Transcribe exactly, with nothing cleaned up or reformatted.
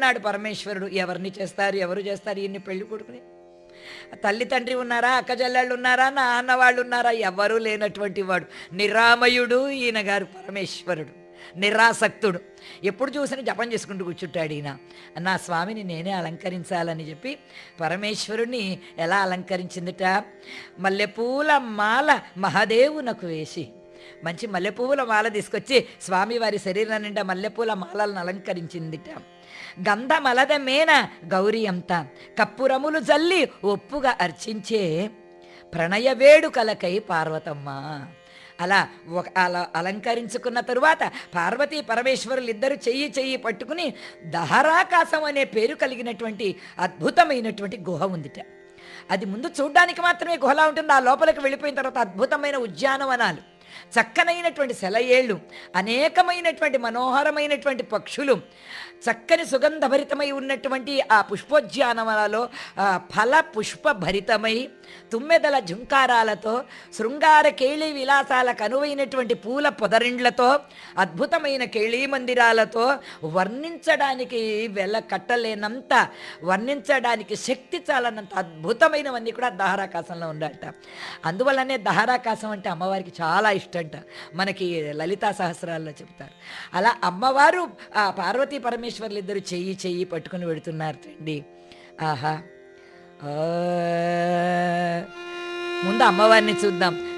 అనుకుంటున్నాడు పరమేశ్వరుడు. ఎవరిని చేస్తారు, ఎవరు చేస్తారు ఈయన్ని పెళ్లి కొడుకుని? తల్లి తండ్రి ఉన్నారా, అక్కజల్లాళ్ళు ఉన్నారా, నాన్న వాళ్ళు ఉన్నారా? ఎవరూ లేనటువంటి వాడు నిరామయుడు ఈయన గారు పరమేశ్వరుడు, నిరాసక్తుడు. ఎప్పుడు చూసినా జపం చేసుకుంటూ కూర్చుంటాడు ఈయన. నా స్వామిని నేనే అలంకరించాలని చెప్పి పరమేశ్వరుణ్ణి ఎలా అలంకరించిందిట? మల్లెపూల మాల మహాదేవునకు వేసి, మంచి మల్లెపూల మాల తీసుకొచ్చి స్వామివారి శరీరం నిండా మల్లెపూల మాలలను అలంకరించిందిట. గంధమలదమేన గౌరీ అంతా కప్పురములు జల్లి ఒప్పుగా అర్చించే ప్రణయ వేడుకలకై పార్వతమ్మ. అలా ఒక అలా అలంకరించుకున్న తరువాత పార్వతీ పరమేశ్వరులు ఇద్దరు చెయ్యి చెయ్యి పట్టుకుని దహరాకాశం అనే పేరు కలిగినటువంటి అద్భుతమైనటువంటి గుహ ఉందిట. అది ముందు చూడ్డానికి మాత్రమే గుహలా ఉంటుంది. ఆ లోపలికి వెళ్ళిపోయిన తర్వాత అద్భుతమైన ఉద్యానవనాలు, చక్కనైనటువంటి సెలయేళ్ళు, అనేకమైనటువంటి మనోహరమైనటువంటి పక్షులు, చక్కని సుగంధభరితమై ఉన్నటువంటి ఆ పుష్పోద్యానవనాలో ఫల పుష్ప భరితమై తుమ్మెదల జుంకారాలతో, శృంగార కేళీ విలాసాలకు అనువైనటువంటి పూల పొదరిండ్లతో, అద్భుతమైన కేళీ మందిరాలతో వర్ణించడానికి వెల కట్టలేనంత, వర్ణించడానికి శక్తి చాలనంత అద్భుతమైనవన్నీ కూడా దహరాకాశంలో ఉండట. అందువల్లనే దహరాకాశం అంటే అమ్మవారికి చాలా ఇష్టంట. మనకి లలితా సహస్రాల్లో చెప్తారు. అలా అమ్మవారు ఆ పార్వతీ పరమేశ్వర్లు ఇద్దరు చెయ్యి చెయ్యి పట్టుకుని పెడుతున్నారు అండి. ఆహా, ముందు అమ్మవారిని చూద్దాం.